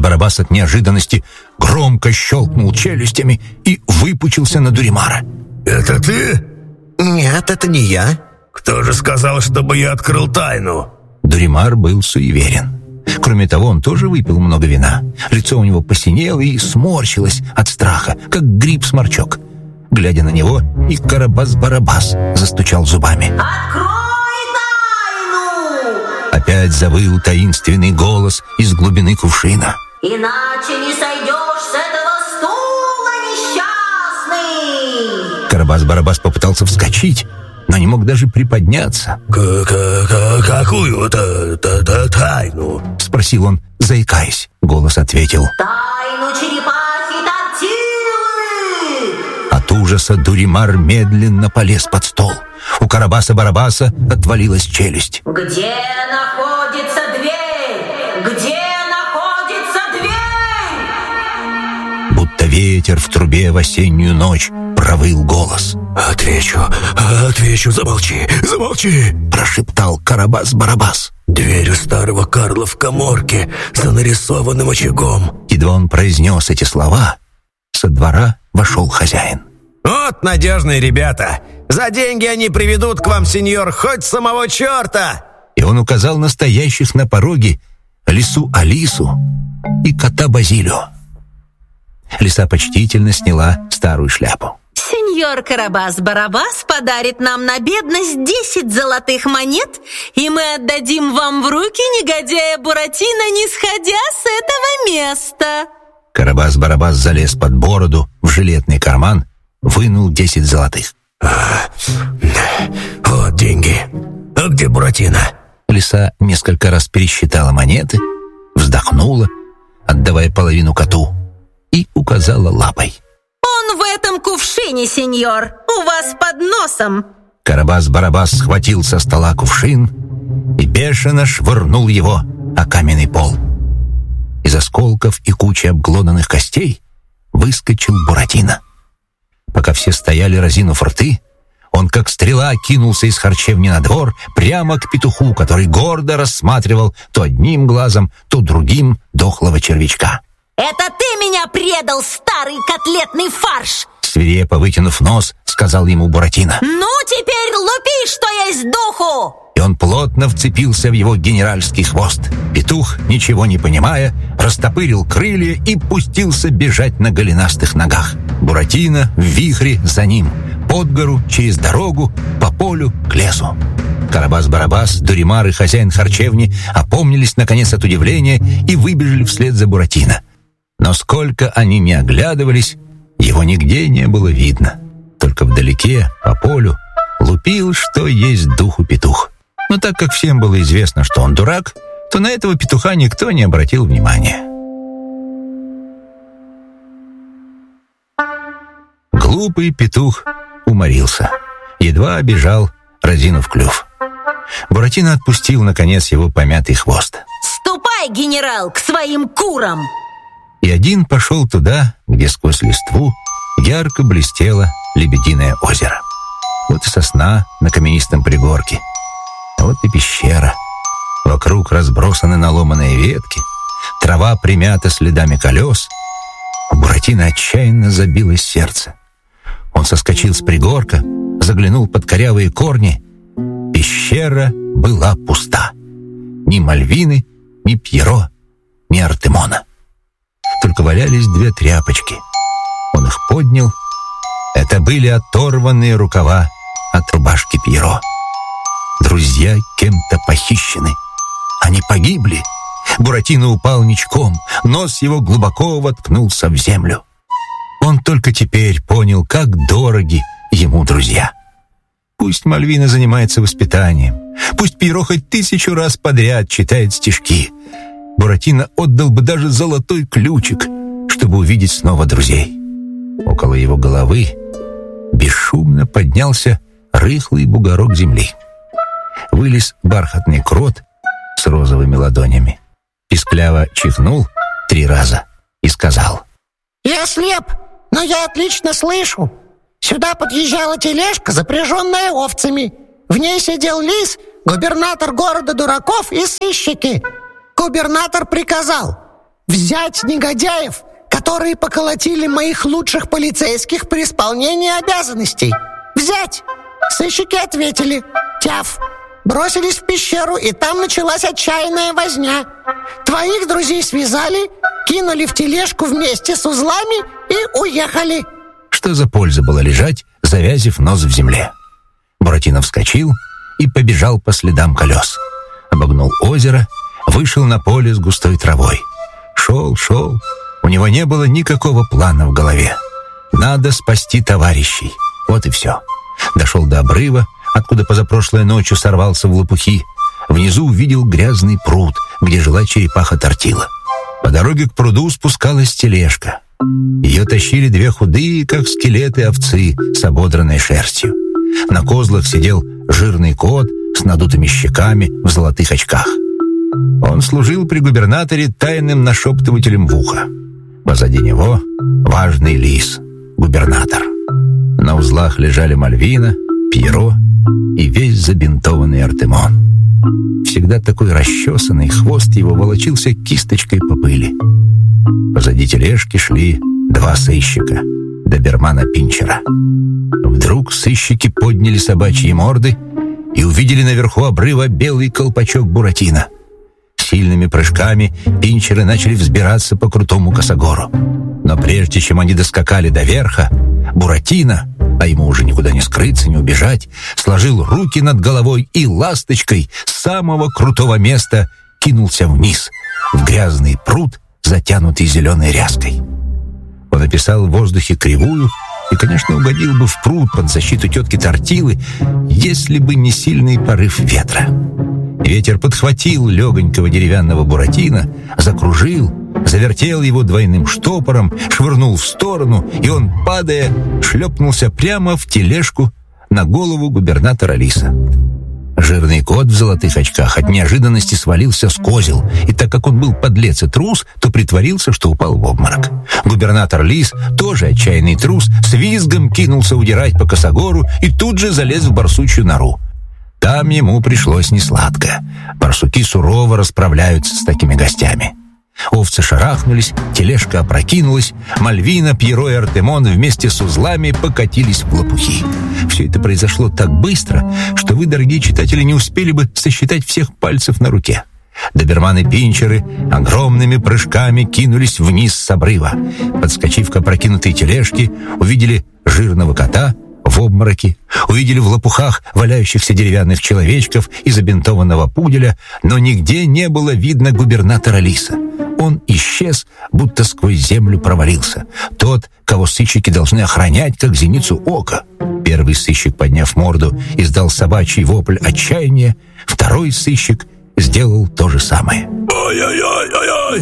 Карабас-Барабас от неожиданности громко щелкнул челюстями и выпучился на Дуримара. «Это ты?» «Нет, это не я». «Кто же сказал, чтобы я открыл тайну?» Дуримар был суеверен. Кроме того, он тоже выпил много вина. Лицо у него посинело и сморщилось от страха, как гриб-сморчок. Глядя на него, и Карабас-Барабас застучал зубами. «Открой тайну!» Опять завыл таинственный голос из глубины кувшина. «Иначе не сойдешь с этого стула, несчастный!» Карабас-Барабас попытался вскочить, но не мог даже приподняться. «Какую-то тайну?» — спросил он, заикаясь. Голос ответил: «Тайну черепахи Тортилы!» От ужаса Дуримар медленно полез под стол. У Карабаса-Барабаса отвалилась челюсть. «Где находится дверь? Где находится дверь?» Будто ветер в трубе в осеннюю ночь провыл голос. «Отвечу, замолчи, — прошептал Карабас-Барабас. «Дверь у старого Карла в каморке за нарисованным очагом». Едва он произнес эти слова, со двора вошел хозяин. «Вот надежные ребята. За деньги они приведут к вам, сеньор, хоть самого черта!» И он указал на стоящих на пороге лису Алису и кота Базилио. Лиса почтительно сняла старую шляпу. Сеньор Карабас-Барабас подарит нам на бедность 10 золотых монет, и мы отдадим вам в руки негодяя Буратино, не сходя с этого места. Карабас-Барабас залез под бороду в жилетный карман, вынул 10 золотых. «Вот деньги. А где Буратино?» Лиса несколько раз пересчитала монеты, вздохнула, отдавая половину коту, и указала лапой. Он в этом кувшине, сеньор, у вас под носом. Карабас-Барабас схватил со стола кувшин и бешено швырнул его о каменный пол. Из осколков и кучи обглоданных костей выскочил Буратино. Пока все стояли, разинув рты, он как стрела кинулся из харчевни на двор прямо к петуху, который гордо рассматривал то одним глазом, то другим дохлого червячка. Это ты меня предал, старый котлетный фарш! Свирепо вытянув нос, сказал ему Буратино. Ну, теперь лупи, что есть духу! И он плотно вцепился в его генеральский хвост. Петух, ничего не понимая, растопырил крылья и пустился бежать на голенастых ногах. Буратино в вихре за ним, под гору, через дорогу, по полю, к лесу. Карабас-Барабас, Дуримар и хозяин харчевни опомнились наконец от удивления и выбежали вслед за Буратино. Но сколько они ни оглядывались, его нигде не было видно. Только вдалеке, по полю, лупил, что есть духу петух. Но так как всем было известно, что он дурак, то на этого петуха никто не обратил внимания. Глупый петух уморился, едва бежал, разинув клюв. Буратино отпустил, наконец, его помятый хвост. Ступай, генерал, к своим курам! И один пошел туда, где сквозь листву ярко блестело Лебединое озеро. Вот и сосна на каменистом пригорке, а вот и пещера. Вокруг разбросаны наломанные ветки, трава примята следами колес. У Буратино отчаянно забилось сердце. Он соскочил с пригорка, заглянул под корявые корни. Пещера была пуста. Ни Мальвины, ни Пьеро, ни Артемона. Только валялись 2 тряпочки. Он их поднял. Это были оторванные рукава от рубашки Пьеро. Друзья кем-то похищены. Они погибли. Буратино упал ничком. Нос его глубоко воткнулся в землю. Он только теперь понял, как дороги ему друзья. Пусть Мальвина занимается воспитанием. Пусть Пьеро хоть 1000 раз подряд читает стишки. Буратино отдал бы даже золотой ключик, чтобы увидеть снова друзей. Около его головы бесшумно поднялся рыхлый бугорок земли. Вылез бархатный крот с розовыми ладонями. Пискляво чихнул 3 раза и сказал: «Я слеп, но я отлично слышу. Сюда подъезжала тележка, запряженная овцами. В ней сидел лис, губернатор города дураков и сыщики. Губернатор приказал: взять негодяев, которые поколотили моих лучших полицейских при исполнении обязанностей. Взять! Сыщики ответили: тяф. Бросились в пещеру, и там началась отчаянная возня. Твоих друзей связали, кинули в тележку вместе с узлами и уехали. Что за польза была лежать, завязив нос в земле? Буратино вскочил и побежал по следам колес. Обогнул озеро, вышел на поле с густой травой. Шел. У него не было никакого плана в голове. Надо спасти товарищей. Вот и все. Дошел до обрыва, откуда позапрошлой ночью сорвался в лопухи. Внизу увидел грязный пруд, где жила черепаха Тортила. По дороге к пруду спускалась тележка. Ее тащили две худые, как скелеты, овцы с ободранной шерстью. На козлах сидел жирный кот с надутыми щеками в золотых очках. Он служил при губернаторе тайным нашептывателем в ухо. Позади него важный лис, губернатор. На узлах лежали Мальвина, Пьеро и весь забинтованный Артемон. Всегда такой расчесанный, хвост его волочился кисточкой по пыли. Позади тележки шли два сыщика, добермана Пинчера. Вдруг сыщики подняли собачьи морды и увидели наверху обрыва белый колпачок Буратино. Сильными прыжками пинчеры начали взбираться по крутому косогору. Но прежде чем они доскакали до верха, Буратино, а ему уже никуда не скрыться, не убежать, сложил руки над головой и ласточкой с самого крутого места кинулся вниз, в грязный пруд, затянутый зеленой ряской. Он описал в воздухе кривую и, конечно, угодил бы в пруд под защиту тетки Тортилы, если бы не сильный порыв ветра. Ветер подхватил легонького деревянного Буратино, закружил, завертел его двойным штопором, швырнул в сторону, и он, падая, шлепнулся прямо в тележку на голову губернатора Лиса. Жирный кот в золотых очках от неожиданности свалился с козел, и так как он был подлец и трус, то притворился, что упал в обморок. Губернатор Лис, тоже отчаянный трус, с визгом кинулся удирать по косогору и тут же залез в барсучью нору. Там ему пришлось несладко. Барсуки сурово расправляются с такими гостями. Овцы шарахнулись, тележка опрокинулась, Мальвина, Пьеро и Артемон вместе с узлами покатились в лопухи. Все это произошло так быстро, что вы, дорогие читатели, не успели бы сосчитать всех пальцев на руке. Доберманы-пинчеры огромными прыжками кинулись вниз с обрыва. Подскочив к опрокинутой тележке, увидели жирного кота в обмороке, увидели в лопухах валяющихся деревянных человечков и забинтованного пуделя, но нигде не было видно губернатора Лиса. Он исчез, будто сквозь землю провалился. Тот, кого сыщики должны охранять, как зеницу ока. Первый сыщик, подняв морду, издал собачий вопль отчаяния. Второй сыщик сделал то же самое. Ой-ой-ой-ой-ой!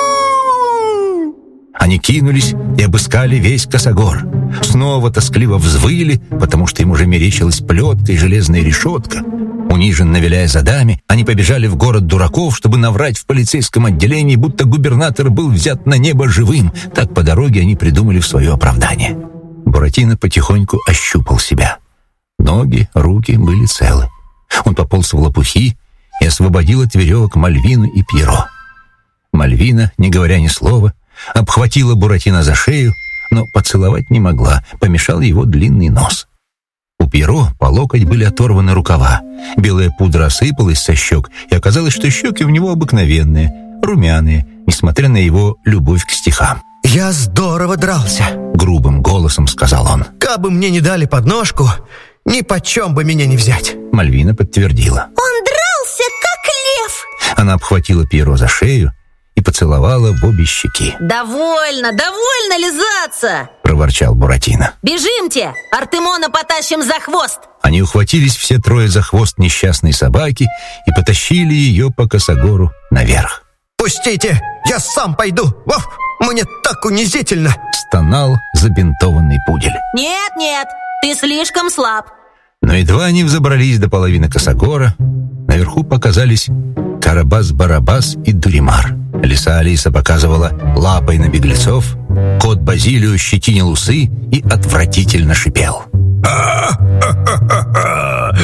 Они кинулись и обыскали весь косогор. Снова тоскливо взвыли, потому что им уже мерещилась плетка и железная решетка. Униженно виляя задами, они побежали в город дураков, чтобы наврать в полицейском отделении, будто губернатор был взят на небо живым. Так по дороге они придумали в свое оправдание. Буратино потихоньку ощупал себя. Ноги, руки были целы. Он пополз в лопухи и освободил от веревок Мальвину и Пьеро. Мальвина, не говоря ни слова, обхватила Буратино за шею, но поцеловать не могла, помешал его длинный нос. У Пьеро по локоть были оторваны рукава, белая пудра осыпалась со щек, и оказалось, что щеки у него обыкновенные, румяные, несмотря на его любовь к стихам. «Я здорово дрался», — грубым голосом сказал он. «Кабы мне не дали подножку, ни почем бы меня не взять». Мальвина подтвердила. Он дрался, как лев. Она обхватила Пьеро за шею и поцеловала в обе щеки. Довольно лизаться, проворчал Буратино. Бежимте, Артемона потащим за хвост. Они ухватились все трое за хвост несчастной собаки и потащили ее по косогору наверх. «Пустите, я сам пойду! Вов, мне так унизительно!» стонал забинтованный пудель. Нет, ты слишком слаб. Но едва они взобрались до половины косогора, наверху показались Карабас-Барабас и Дуримар. Лиса Алиса показывала лапой на беглецов, кот Базилио щетинил усы и отвратительно шипел.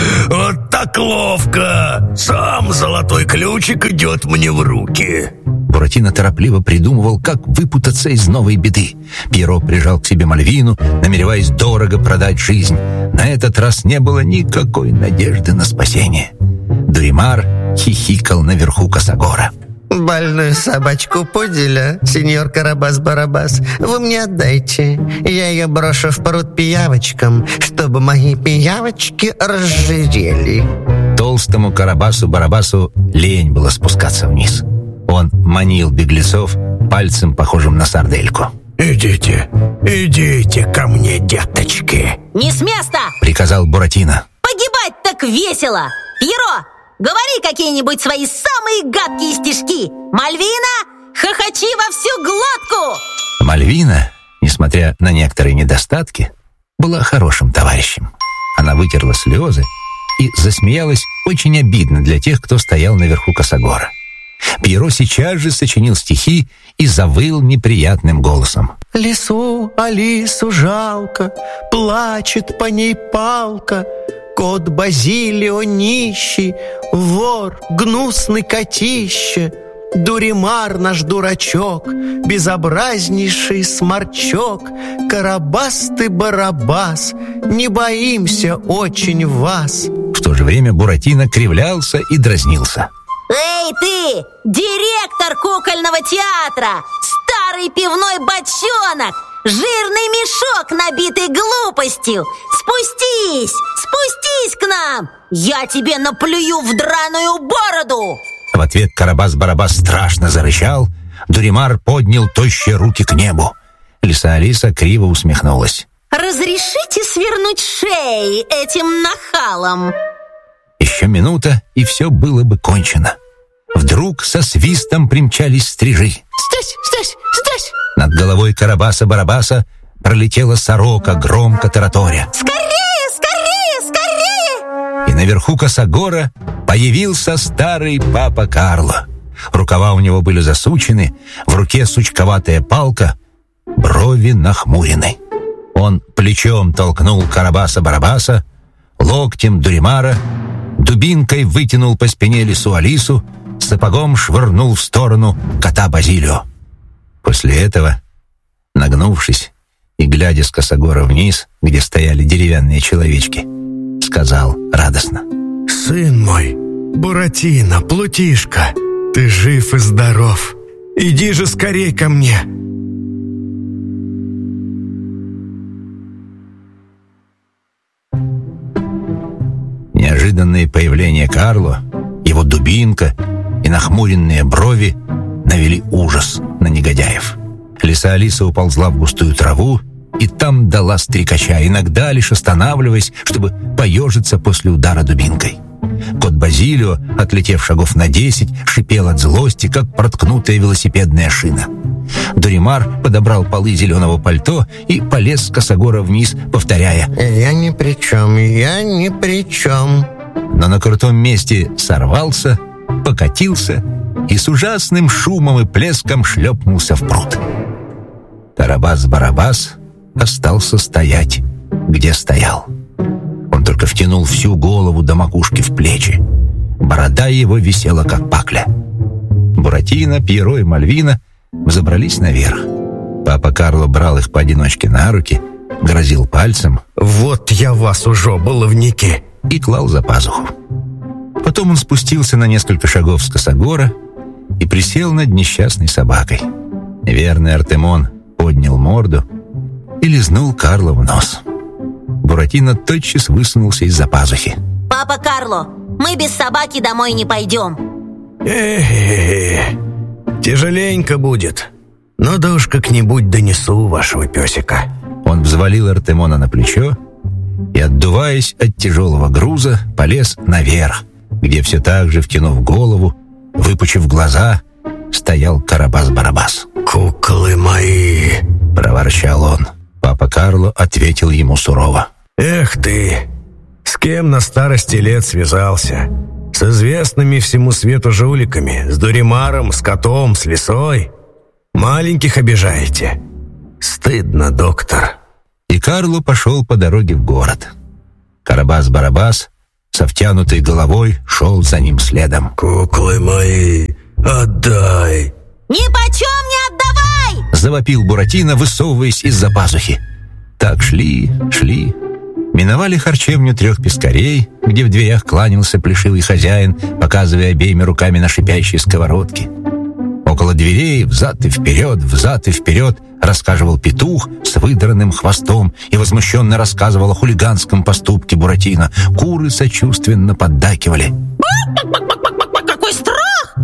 Вот так ловко! Сам золотой ключик идет мне в руки. Буратино торопливо придумывал, как выпутаться из новой беды. Пьеро прижал к себе Мальвину, намереваясь дорого продать жизнь. На этот раз не было никакой надежды на спасение. Дуримар хихикал наверху косогора. Больную собачку Пуделя, сеньор Карабас-Барабас, вы мне отдайте. Я ее брошу в пруд пиявочкам, чтобы мои пиявочки разжирели. Толстому Карабасу-Барабасу лень было спускаться вниз. Он манил беглецов пальцем, похожим на сардельку. «Идите, идите ко мне, деточки!» «Не с места!» — приказал Буратино. «Погибать так весело! Пьеро, говори какие-нибудь свои самые гадкие стишки! Мальвина, хохочи во всю глотку!» Мальвина, несмотря на некоторые недостатки, была хорошим товарищем. Она вытерла слезы и засмеялась очень обидно для тех, кто стоял наверху косогора. Пьеро сейчас же сочинил стихи и завыл неприятным голосом. «Лису, Алису жалко, плачет по ней палка. Кот Базилио нищий, вор, гнусный котище. Дуримар наш дурачок, безобразнейший сморчок. Карабас ты, Барабас, не боимся очень вас». В то же время Буратино кривлялся и дразнился. «Эй ты, директор кукольного театра! Старый пивной бочонок! Жирный мешок, набитый глупостью! Спустись! Спустись к нам! Я тебе наплюю в драную бороду!» В ответ Карабас-Барабас страшно зарычал. Дуримар поднял тощие руки к небу. Лиса Алиса криво усмехнулась. «Разрешите свернуть шеи этим нахалам?» Еще минута, и все было бы кончено. Вдруг со свистом примчались стрижи. Здесь, здесь, здесь! Над головой Карабаса-Барабаса пролетела сорока, громко тараторя. «Скорее, скорее, скорее!» И наверху косогора появился старый папа Карло. Рукава у него были засучены, в руке сучковатая палка, брови нахмурены. Он плечом толкнул Карабаса-Барабаса, локтем Дуримара, дубинкой вытянул по спине лису Алису, сапогом швырнул в сторону кота Базилио. После этого, нагнувшись и глядя с косогора вниз, где стояли деревянные человечки, сказал радостно: «Сын мой, Буратино, Плутишка, ты жив и здоров. Иди же скорей ко мне!» Неожиданное появление Карло, его дубинка и нахмуренные брови навели ужас на негодяев. Лиса Алиса уползла в густую траву и там дала стрекача, иногда лишь останавливаясь, чтобы поежиться после удара дубинкой. Кот Базилио, отлетев шагов на 10, шипел от злости, как проткнутая велосипедная шина. Дуримар подобрал полы зеленого пальто и полез с косогора вниз, повторяя: «Я ни при чем, я ни при чем». Но на крутом месте сорвался, покатился и с ужасным шумом и плеском шлепнулся в пруд. Карабас-Барабас остался стоять, где стоял. Он только втянул всю голову до макушки в плечи. Борода его висела, как пакля. Буратино, Пьеро и Мальвина взобрались наверх. Папа Карло брал их поодиночке на руки, грозил пальцем: «Вот я вас уже, баловники!» и клал за пазуху. Потом он спустился на несколько шагов с косогора и присел над несчастной собакой. Верный Артемон поднял морду и лизнул Карло в нос. Буратино тотчас высунулся из-за пазухи. «Папа Карло, мы без собаки домой не пойдем». Тяжеленько будет, но да уж как-нибудь донесу вашего песика». Он взвалил Артемона на плечо и, отдуваясь от тяжелого груза, полез наверх, где все так же, втянув голову, выпучив глаза, стоял Карабас-Барабас. «Куклы мои!» — проворчал он. Папа Карло ответил ему сурово: «Эх ты! С кем на старости лет связался? С известными всему свету жуликами, с Дуримаром, с котом, с лисой? Маленьких обижаете? Стыдно, доктор!» И Карло пошел по дороге в город. Карабас-Барабас со втянутой головой шел за ним следом. «Куклы мои, отдай!» «Не завопил Буратино, высовываясь из-за пазухи. Так шли. Миновали харчевню 3 пескарей, где в дверях кланялся плешивый хозяин, показывая обеими руками на шипящие сковородки. Около дверей взад и вперед рассказывал петух с выдранным хвостом и возмущенно рассказывал о хулиганском поступке Буратино. Куры сочувственно поддакивали. Какой страх!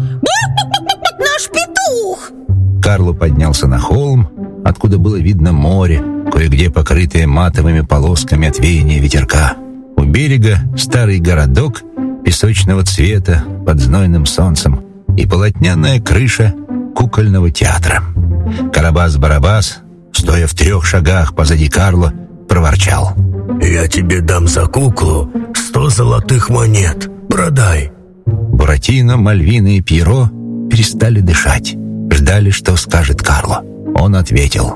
Наш петух! Карло поднялся на холм, откуда было видно море, кое-где покрытое матовыми полосками от веяния ветерка. У берега старый городок песочного цвета под знойным солнцем и полотняная крыша кукольного театра. Карабас-Барабас, стоя в 3 шагах позади Карло, проворчал: «Я тебе дам за куклу 100 золотых монет. Продай». Буратино, Мальвина и Пьеро перестали дышать, ждали, что скажет Карло. Он ответил: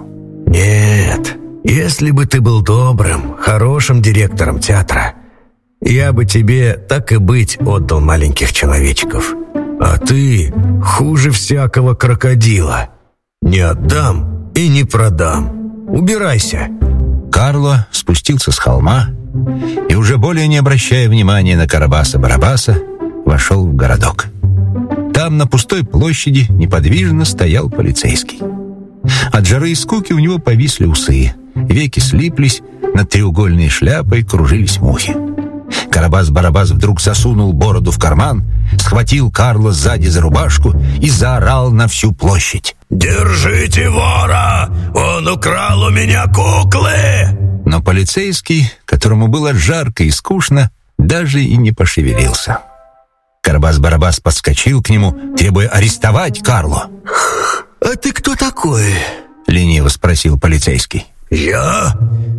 «Нет, если бы ты был добрым, хорошим директором театра, я бы тебе, так и быть, отдал маленьких человечков. А ты хуже всякого крокодила. Не отдам и не продам. Убирайся». Карло спустился с холма и, уже более не обращая внимания на Карабаса-Барабаса, вошел в городок. Там, на пустой площади, неподвижно стоял полицейский. От жары и скуки у него повисли усы, веки слиплись, над треугольной шляпой кружились мухи. Карабас-Барабас вдруг засунул бороду в карман, схватил Карло сзади за рубашку и заорал на всю площадь: «Держите вора! Он украл у меня куклы!» Но полицейский, которому было жарко и скучно, даже и не пошевелился. Карабас-Барабас подскочил к нему, требуя арестовать Карло. «А ты кто такой?» — лениво спросил полицейский. «Я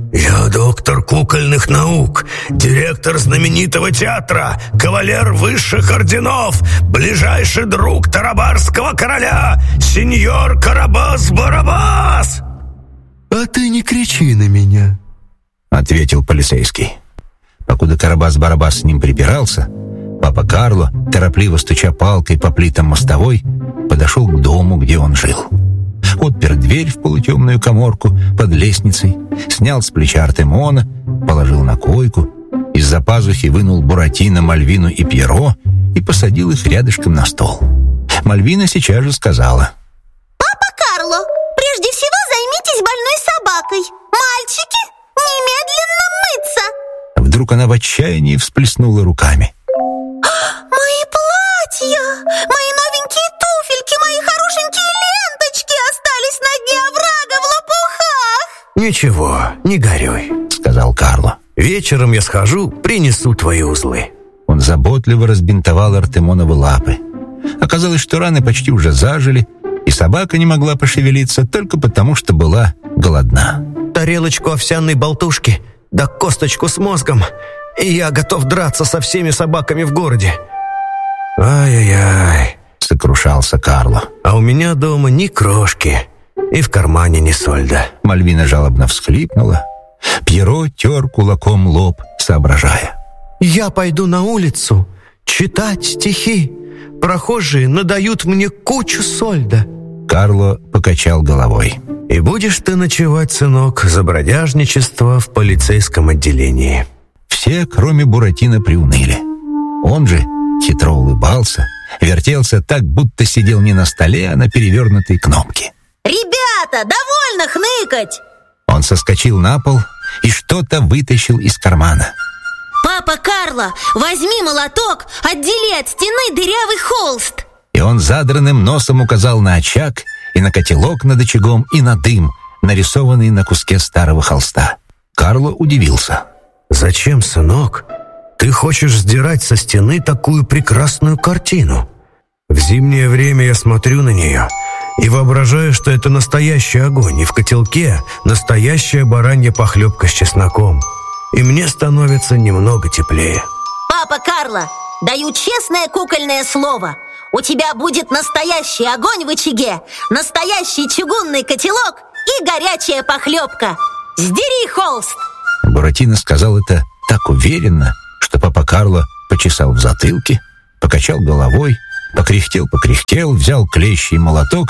доктор кукольных наук, директор знаменитого театра, кавалер высших орденов, ближайший друг тарабарского короля, сеньор Карабас-Барабас!» «А ты не кричи на меня», — ответил полицейский. Покуда Карабас-Барабас с ним припирался, папа Карло, торопливо стуча палкой по плитам мостовой, подошел к дому, где он жил. Отпер дверь в полутемную каморку под лестницей, снял с плеча Артемона, положил на койку, из-за пазухи вынул Буратино, Мальвину и Пьеро и посадил их рядышком на стол. Мальвина сейчас же сказала: «Папа Карло, прежде всего займитесь больной собакой. Мальчики, немедленно мыться!» Вдруг она в отчаянии всплеснула руками. «Мои платья, мои новенькие туфельки, мои хорошенькие ленточки остались на дне оврага в лопухах!» «Ничего, не горюй», — сказал Карло. «Вечером я схожу, принесу твои узлы». Он заботливо разбинтовал Артемоновы лапы. Оказалось, что раны почти уже зажили, и собака не могла пошевелиться только потому, что была голодна. тарелочку овсяной болтушки, да косточку с мозгом, и я готов драться со всеми собаками в городе». «Ай-яй-яй», — сокрушался Карло. «а у меня дома ни крошки, и в кармане ни сольда». Мальвина жалобно всхлипнула. Пьеро тер кулаком лоб, соображая. «Я пойду на улицу читать стихи. Прохожие надают мне кучу сольда». Карло покачал головой. «И будешь ты ночевать, сынок, за бродяжничество в полицейском отделении». Все, кроме Буратино, приуныли. Он же хитро улыбался, вертелся так, будто сидел не на столе, а на перевернутой кнопке. «Ребята, довольно хныкать!» Он соскочил на пол и что-то вытащил из кармана. «Папа Карло, возьми молоток, отдели от стены дырявый холст!» И он задранным носом указал на очаг и на котелок над очагом и на дым, нарисованный на куске старого холста. Карло удивился. «Зачем, сынок? Ты хочешь сдирать со стены такую прекрасную картину? В зимнее время я смотрю на нее и воображаю, что это настоящий огонь, и в котелке настоящая баранья похлебка с чесноком. И мне становится немного теплее». «Папа Карло, даю честное кукольное слово. У тебя будет настоящий огонь в очаге, настоящий чугунный котелок и горячая похлебка. Сдери холст!» Буратино сказал это так уверенно, что папа Карло почесал в затылке, покачал головой, покряхтел, взял клещий молоток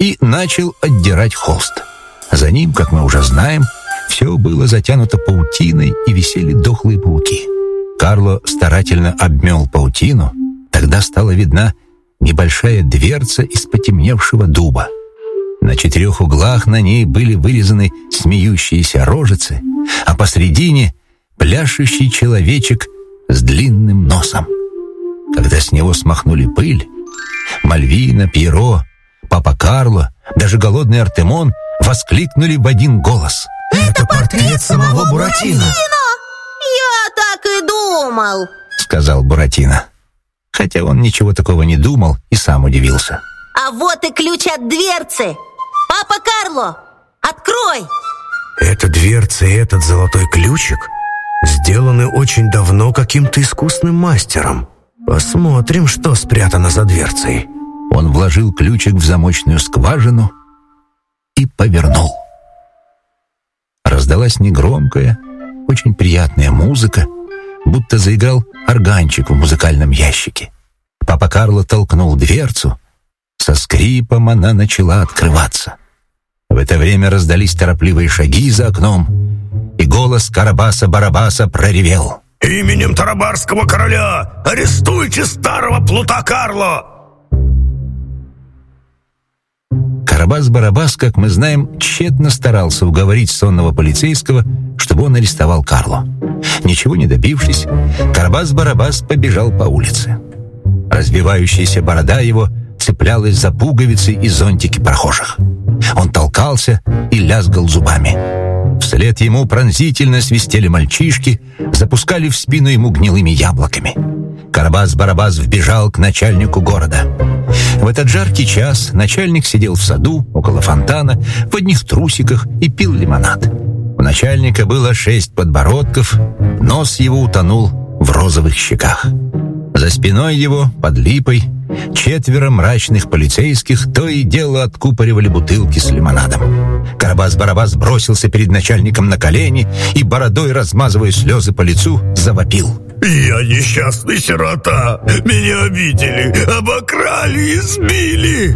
и начал отдирать холст. За ним, как мы уже знаем, все было затянуто паутиной и висели дохлые пауки. Карло старательно обмел паутину, тогда стала видна небольшая дверца из потемневшего дуба. На 4 углах на ней были вырезаны смеющиеся рожицы, а посредине пляшущий человечек с длинным носом. Когда с него смахнули пыль, Мальвина, Пьеро, папа Карло, даже голодный Артемон воскликнули в один голос: «Это портрет самого Буратино!» Я так и думал, сказал Буратино. Хотя он ничего такого не думал и сам удивился. А вот и ключ от дверцы. Папа Карло, открой! Эта дверца и этот золотой ключик сделаны очень давно каким-то искусным мастером. Посмотрим, что спрятано за дверцей. Он вложил ключик в замочную скважину и повернул. Раздалась негромкая, очень приятная музыка, будто заиграл органчик в музыкальном ящике. Папа Карло толкнул дверцу. Со скрипом она начала открываться. В это время раздались торопливые шаги за окном, и голос Карабаса-Барабаса проревел: «Именем Тарабарского короля арестуйте старого плута Карло!» Карабас-Барабас, как мы знаем, тщетно старался уговорить сонного полицейского, чтобы он арестовал Карло. Ничего не добившись, Карабас-Барабас побежал по улице. Развивающаяся борода его цеплялась за пуговицы и зонтики прохожих. Он толкался и лязгал зубами. Вслед ему пронзительно свистели мальчишки, запускали в спину ему гнилыми яблоками. Карабас-Барабас вбежал к начальнику города. В этот жаркий час начальник сидел в саду около фонтана в одних трусиках и пил лимонад. У начальника было 6 подбородков, нос его утонул в розовых щеках. За спиной его, под липой, 4 мрачных полицейских то и дело откупоривали бутылки с лимонадом. Карабас-Барабас бросился перед начальником на колени и, бородой размазывая слезы по лицу, завопил: «Я несчастный сирота! Меня обидели, обокрали, избили!»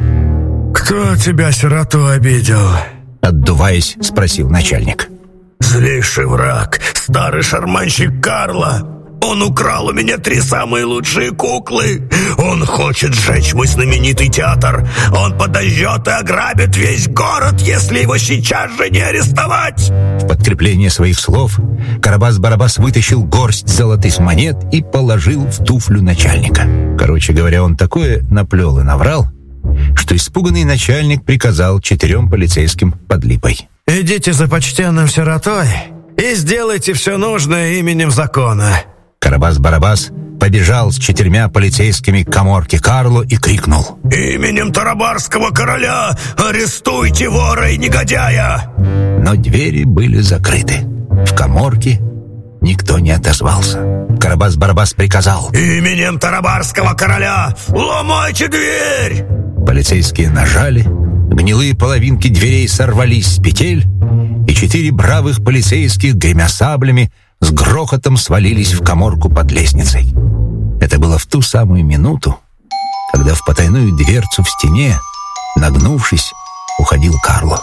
«Кто тебя, сироту, обидел?» Отдуваясь, спросил начальник. «Злейший враг, старый шарманщик Карло! Он украл у меня 3 самые лучшие куклы! Он хочет сжечь мой знаменитый театр! Он подожжет и ограбит весь город, если его сейчас же не арестовать!» В подкрепление своих слов Карабас-Барабас вытащил горсть золотых монет и положил в туфлю начальника. Короче говоря, он такое наплел и наврал, что испуганный начальник приказал 4 полицейским под липой: «Идите за почтенным сиротой и сделайте все нужное именем закона». Карабас-Барабас побежал с 4 полицейскими к каморке Карло и крикнул: «Именем Тарабарского короля арестуйте вора и негодяя!» Но двери были закрыты. В каморке никто не отозвался. Карабас-Барабас приказал: «Именем Тарабарского короля ломайте дверь!» Полицейские нажали, гнилые половинки дверей сорвались с петель, и 4 бравых полицейских, гремя саблями, с грохотом свалились в каморку под лестницей. Это было в ту самую минуту, когда в потайную дверцу в стене, нагнувшись, уходил Карло.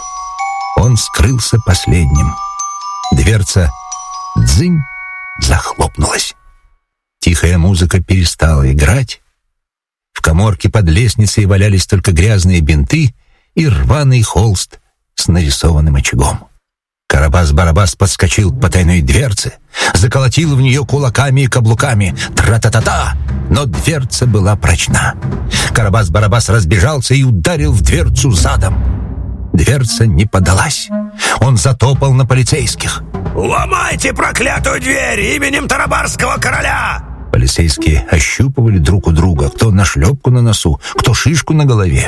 Он скрылся последним. Дверца дзынь захлопнулась. Тихая музыка перестала играть. В каморке под лестницей валялись только грязные бинты и рваный холст с нарисованным очагом. Карабас-Барабас подскочил к потайной дверце, заколотил в нее кулаками и каблуками. Тра-та-та-та! Но дверца была прочна. Карабас-Барабас разбежался и ударил в дверцу задом. Дверца не поддалась. Он затопал на полицейских. «Ломайте проклятую дверь именем Тарабарского короля!» Полицейские ощупывали друг у друга, кто нашлепку на носу, кто шишку на голове.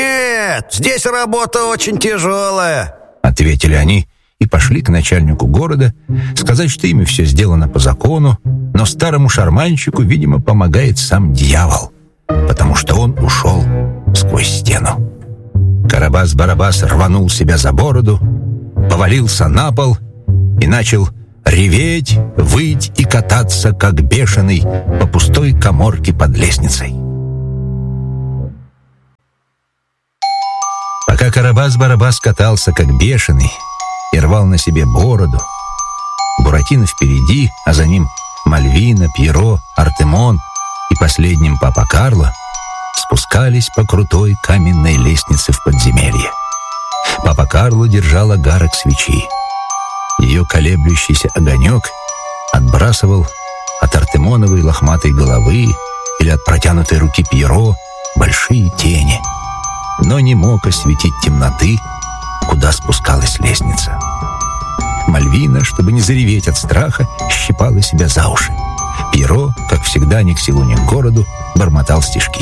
«Нет, здесь работа очень тяжелая», — ответили они и пошли к начальнику города сказать, что ими все сделано по закону, но старому шарманщику, видимо, помогает сам дьявол, потому что он ушел сквозь стену. Карабас-Барабас рванул себя за бороду, повалился на пол и начал реветь, выть и кататься, как бешеный, по пустой каморке под лестницей. Пока Карабас-Барабас катался как бешеный и рвал на себе бороду, Буратино впереди, а за ним Мальвина, Пьеро, Артемон и последним папа Карло спускались по крутой каменной лестнице в подземелье. Папа Карло держал огарок свечи. Ее колеблющийся огонек отбрасывал от Артемоновой лохматой головы или от протянутой руки Пьеро большие тени, но не мог осветить темноты, куда спускалась лестница. Мальвина, чтобы не зареветь от страха, щипала себя за уши. Пьеро, как всегда, ни к селу, ни к городу, бормотал стишки.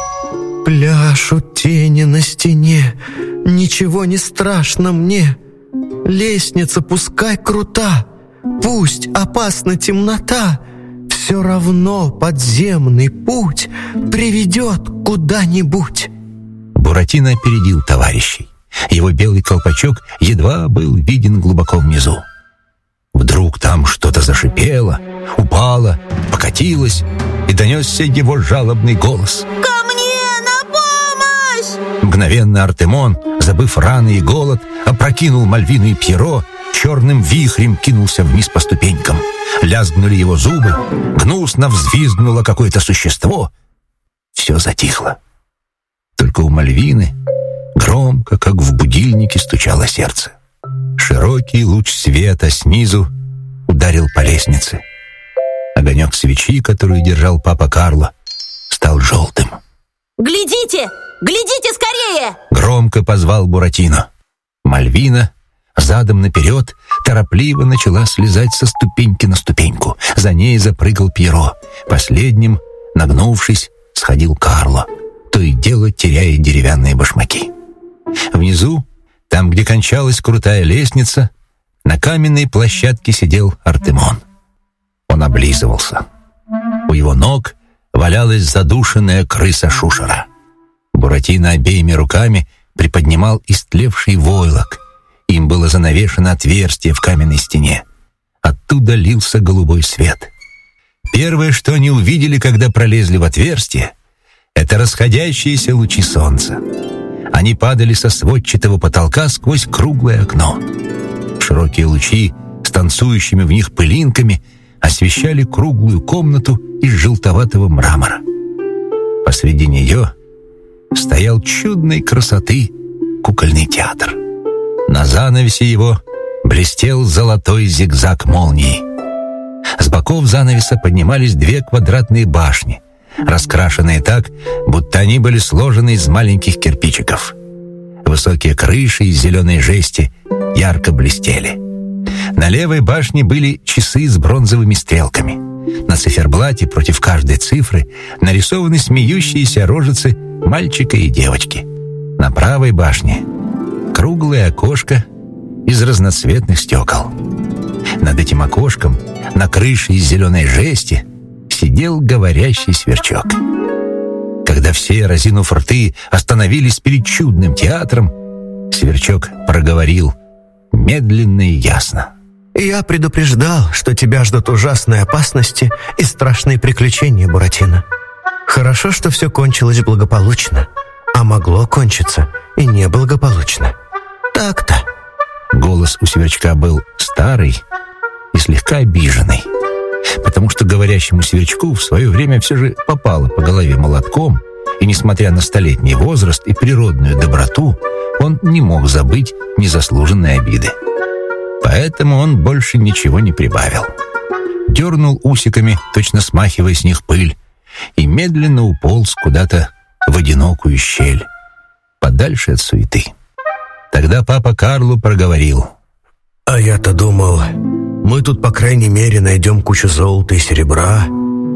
«Пляшут тени на стене, ничего не страшно мне. Лестница пускай крута, пусть опасна темнота, все равно подземный путь приведет куда-нибудь». Буратино опередил товарищей. Его белый колпачок едва был виден глубоко внизу. Вдруг там что-то зашипело, упало, покатилось, и донесся его жалобный голос. Ко мне на помощь! Мгновенно Артемон, забыв раны и голод, опрокинул Мальвину и Пьеро, черным вихрем кинулся вниз по ступенькам. Лязгнули его зубы, гнусно взвизгнуло какое-то существо. Все затихло. Только у Мальвины громко, как в будильнике, стучало сердце. Широкий луч света снизу ударил по лестнице. Огонек свечи, которую держал папа Карло, стал желтым. Глядите! Глядите скорее! Громко позвал Буратино. Мальвина задом наперед торопливо начала слезать со ступеньки на ступеньку. За ней запрыгал Пьеро. Последним, нагнувшись, сходил Карло, то и дело теряя деревянные башмаки. Внизу, там, где кончалась крутая лестница, на каменной площадке сидел Артемон. Он облизывался. У его ног валялась задушенная крыса Шушера. Буратино обеими руками приподнимал истлевший войлок. Им было занавешено отверстие в каменной стене. Оттуда лился голубой свет. Первое, что они увидели, когда пролезли в отверстие, это расходящиеся лучи солнца. Они падали со сводчатого потолка сквозь круглое окно. Широкие лучи с танцующими в них пылинками освещали круглую комнату из желтоватого мрамора. Посреди нее стоял чудной красоты кукольный театр. На занавесе его блестел золотой зигзаг молнии. С боков занавеса поднимались две квадратные башни, раскрашенные так, будто они были сложены из маленьких кирпичиков. Высокие крыши из зеленой жести ярко блестели. На левой башне были часы с бронзовыми стрелками. На циферблате против каждой цифры нарисованы смеющиеся рожицы мальчика и девочки. На правой башне круглое окошко из разноцветных стекол. Над этим окошком, на крыше из зеленой жести, сидел говорящий сверчок. Когда все, разинув рты, остановились перед чудным театром, сверчок проговорил медленно и ясно. «Я предупреждал, что тебя ждут ужасные опасности и страшные приключения, Буратино. Хорошо, что все кончилось благополучно, а могло кончиться и неблагополучно. Так-то». Голос у сверчка был старый и слегка обиженный, потому что говорящему сверчку в свое время все же попало по голове молотком, и, несмотря на столетний возраст и природную доброту, он не мог забыть незаслуженные обиды. Поэтому он больше ничего не прибавил. Дернул усиками, точно смахивая с них пыль, и медленно уполз куда-то в одинокую щель, подальше от суеты. Тогда папа Карло проговорил. «А я-то думал, мы тут, по крайней мере, найдем кучу золота и серебра.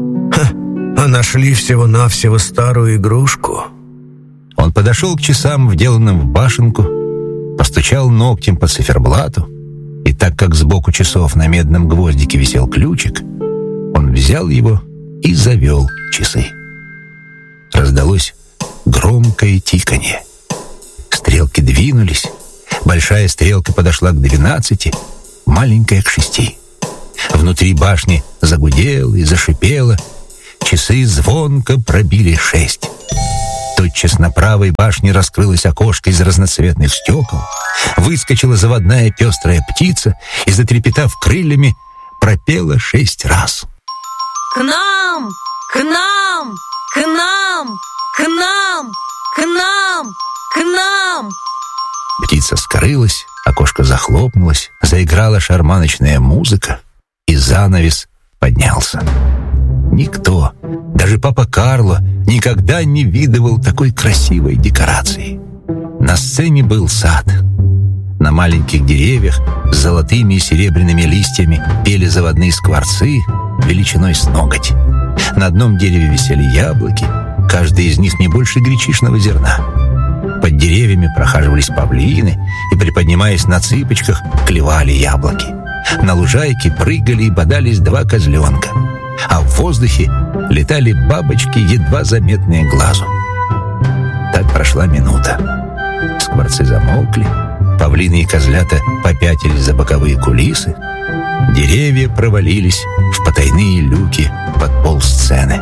А нашли всего-навсего старую игрушку». Он подошел к часам, вделанным в башенку, постучал ногтем по циферблату, и так как сбоку часов на медном гвоздике висел ключик, он взял его и завел часы. Раздалось громкое тиканье. Стрелки двинулись. Большая стрелка подошла к 12, маленькая к 6. Внутри башни загудело и зашипело. Часы звонко пробили 6. Тотчас на правой башне раскрылось окошко из разноцветных стекол, выскочила заводная пестрая птица и, затрепетав крыльями, пропела 6 раз. К нам! К нам! К нам! К нам! К нам! К нам! Птица скрылась, окошко захлопнулось, заиграла шарманочная музыка, и занавес поднялся. Никто, даже папа Карло, никогда не видывал такой красивой декорации. На сцене был сад. На маленьких деревьях с золотыми и серебряными листьями пели заводные скворцы величиной с ноготь. На одном дереве висели яблоки, каждый из них не больше гречишного зерна. Под деревьями прохаживались павлины и, приподнимаясь на цыпочках, клевали яблоки. На лужайке прыгали и бодались 2 козленка, а в воздухе летали бабочки, едва заметные глазу. Так прошла минута. Скворцы замолкли, павлины и козлята попятились за боковые кулисы, деревья провалились в потайные люки под пол сцены.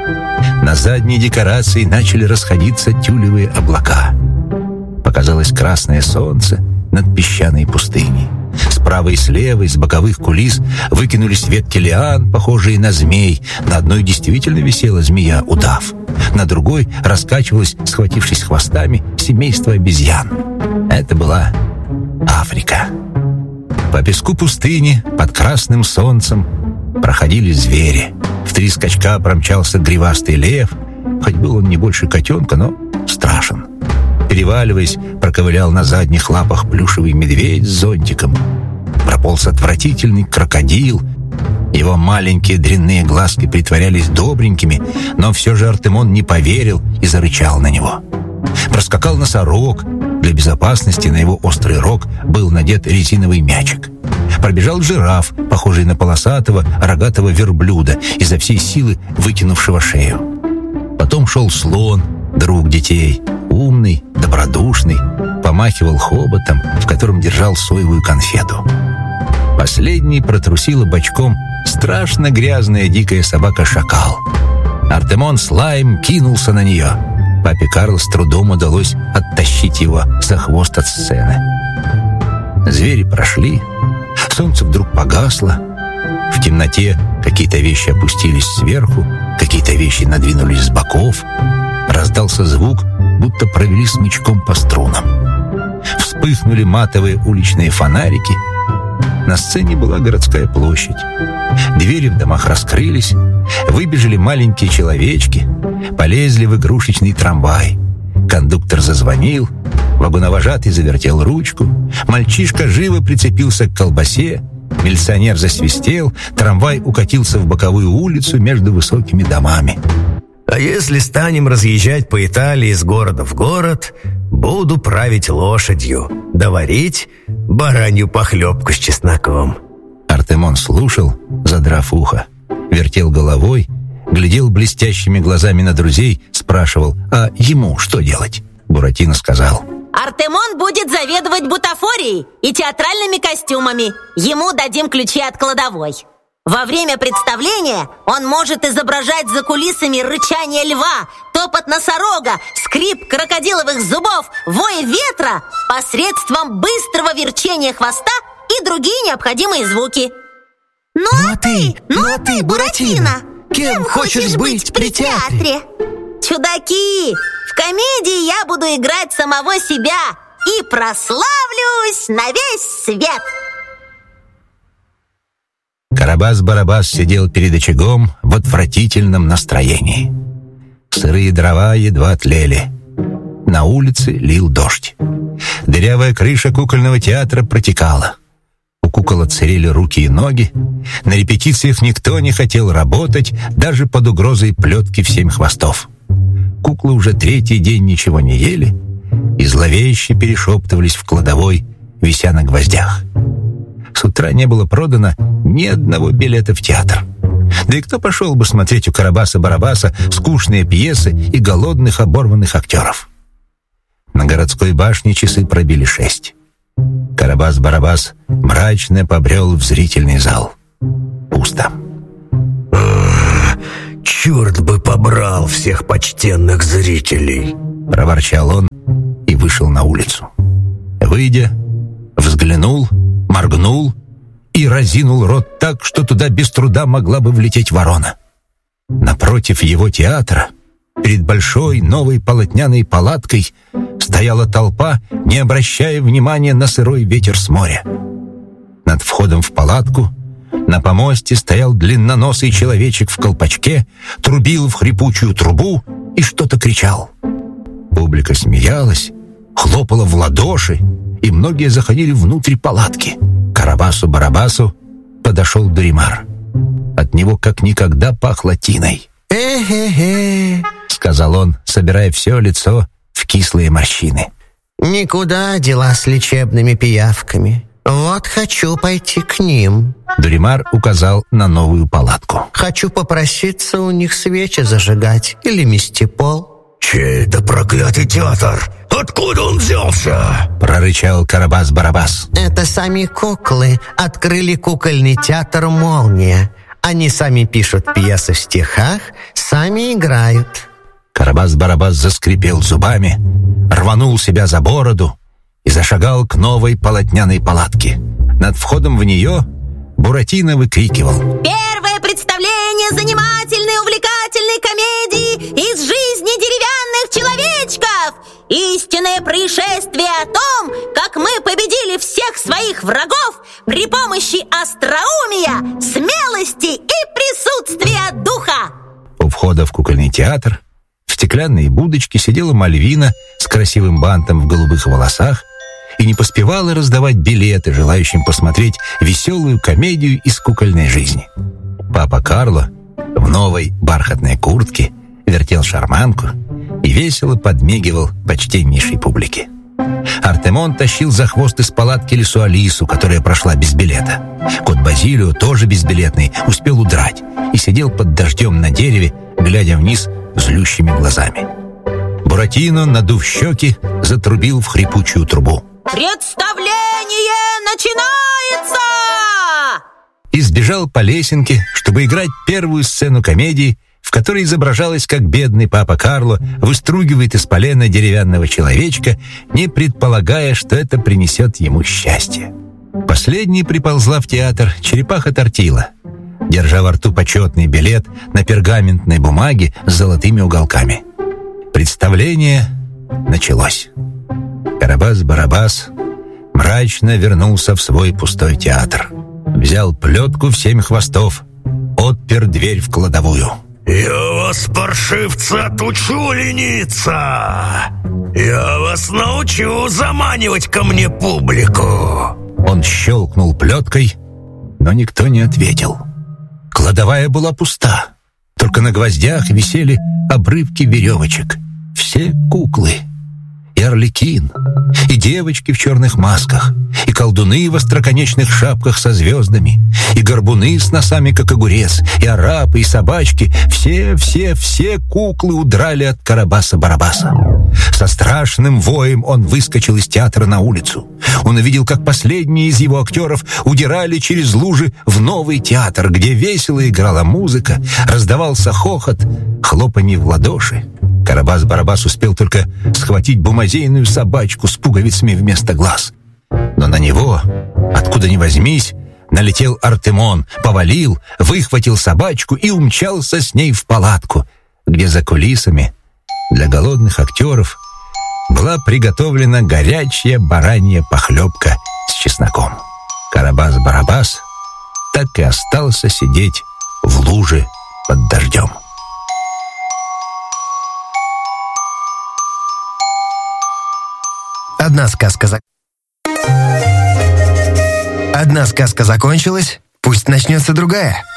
На задней декорации начали расходиться тюлевые облака. Показалось красное солнце над песчаной пустыней. Справа и слева из боковых кулис выкинулись ветки лиан, похожие на змей. На одной действительно висела змея-удав, на другой раскачивалась, схватившись хвостами, семейство обезьян. Это была Африка. По песку пустыни под красным солнцем проходили звери. В 3 скачка промчался гривастый лев, хоть был он не больше котенка, но страшен. Переваливаясь, проковылял на задних лапах плюшевый медведь с зонтиком. Прополз отвратительный крокодил. Его маленькие дрянные глазки притворялись добренькими, но все же Артемон не поверил и зарычал на него. Проскакал носорог. Для безопасности на его острый рог был надет резиновый мячик. Пробежал жираф, похожий на полосатого рогатого верблюда, изо всей силы вытянувшего шею. Потом шел слон, друг детей, умный, добродушный, помахивал хоботом, в котором держал соевую конфету. Последней протрусила бочком страшно грязная дикая собака-шакал. Артемон с лаем кинулся на нее. Папе Карло с трудом удалось оттащить его за хвост от сцены. Звери прошли, солнце вдруг погасло. В темноте какие-то вещи опустились сверху, какие-то вещи надвинулись с боков. Раздался звук, будто провели смычком по струнам. Вспыхнули матовые уличные фонарики. На сцене была городская площадь. Двери в домах раскрылись, выбежали маленькие человечки, полезли в игрушечный трамвай. Кондуктор зазвонил, вагоновожатый завертел ручку, мальчишка живо прицепился к колбасе, милиционер засвистел, трамвай укатился в боковую улицу между высокими домами. А если станем разъезжать по Италии из города в город, буду править лошадью, да варить баранью похлебку с чесноком. Артемон слушал, задрав ухо, вертел головой, глядел блестящими глазами на друзей, спрашивал, а ему что делать? Буратино сказал: Артемон будет заведовать бутафорией и театральными костюмами. Ему дадим ключи от кладовой. Во время представления он может изображать за кулисами рычание льва, топот носорога, скрип крокодиловых зубов, вой ветра посредством быстрого верчения хвоста и другие необходимые звуки. Ну а ты, Буратино, кем хочешь быть при театре? Чудаки, в комедии я буду играть самого себя и прославлюсь на весь свет. Карабас-Барабас сидел перед очагом в отвратительном настроении. Сырые дрова едва тлели. На улице лил дождь. Дырявая крыша кукольного театра протекала. У кукол отсырели руки и ноги. На репетициях никто не хотел работать, даже под угрозой плетки в 7 хвостов. Куклы уже 3-й день ничего не ели и зловеще перешептывались в кладовой, вися на гвоздях. С утра не было продано ни одного билета в театр. Да и кто пошел бы смотреть у Карабаса-Барабаса скучные пьесы и голодных оборванных актеров? На городской башне часы пробили 6. Карабас-Барабас мрачно побрел в зрительный зал. Пусто. Черт бы побрал всех почтенных зрителей. — проворчал он и вышел на улицу. Выйдя, взглянул, моргнул и разинул рот так, что туда без труда могла бы влететь ворона. Напротив его театра, перед большой новой полотняной палаткой, стояла толпа, не обращая внимания на сырой ветер с моря. Над входом в палатку на помосте стоял длинноносый человечек в колпачке, трубил в хрипучую трубу и что-то кричал. Публика смеялась, хлопала в ладоши, и многие заходили внутрь палатки. К Карабасу-Барабасу подошел Дуримар. От него как никогда пахло тиной. «Э-хе-хе», — сказал он, собирая все лицо в кислые морщины. «Никуда дела с лечебными пиявками. Вот хочу пойти к ним. Дуримар указал на новую палатку. Хочу попроситься у них свечи зажигать или мести пол». «Чей это проклятый театр? Откуда он взялся?» — прорычал Карабас-Барабас. «Это сами куклы открыли кукольный театр «Молния». Они сами пишут пьесы в стихах, сами играют». Карабас-Барабас заскрипел зубами, рванул себя за бороду и зашагал к новой полотняной палатке. Над входом в нее Буратино выкрикивал: Первое представление занимательной, увлекательной комедии из жизни деревянных человечков. Истинное происшествие о том, как мы победили всех своих врагов при помощи остроумия, смелости и присутствия духа. У входа в кукольный театр в стеклянной будочке сидела Мальвина с красивым бантом в голубых волосах и не поспевала раздавать билеты желающим посмотреть веселую комедию из кукольной жизни. Папа Карло в новой бархатной куртке вертел шарманку и весело подмигивал почтеннейшей публике. Артемон тащил за хвост из палатки лису Алису, которая прошла без билета. Кот Базилио, тоже безбилетный, успел удрать и сидел под дождем на дереве, глядя вниз злющими глазами. Буратино, надув щеки, затрубил в хрипучую трубу. Представление начинается! И сбежал по лесенке, чтобы играть первую сцену комедии, в которой изображалось, как бедный папа Карло выстругивает из полена деревянного человечка, не предполагая, что это принесет ему счастье. Последней приползла в театр черепаха Тортила, держа во рту почетный билет на пергаментной бумаге с золотыми уголками. Представление началось. Карабас-Барабас мрачно вернулся в свой пустой театр. Взял плетку в 7 хвостов, отпер дверь в кладовую. «Я вас, паршивцы, отучу лениться! Я вас научу заманивать ко мне публику!» Он щелкнул плеткой, но никто не ответил. Кладовая была пуста, только на гвоздях висели обрывки веревочек. Все куклы. И Арлекин, и девочки в черных масках, и колдуны в остроконечных шапках со звездами, и горбуны с носами, как огурец, и арапы, и собачки. Все куклы удрали от Карабаса-Барабаса. Со страшным воем он выскочил из театра на улицу. Он увидел, как последние из его актеров удирали через лужи в новый театр, где весело играла музыка, раздавался хохот, хлопанье в ладоши. Карабас-Барабас успел только схватить бумазейную собачку с пуговицами вместо глаз. Но на него, откуда ни возьмись, налетел Артемон, повалил, выхватил собачку и умчался с ней в палатку, где за кулисами для голодных актеров была приготовлена горячая баранья похлебка с чесноком. Карабас-Барабас так и остался сидеть в луже под дождем. Одна сказка закончилась, пусть начнется другая.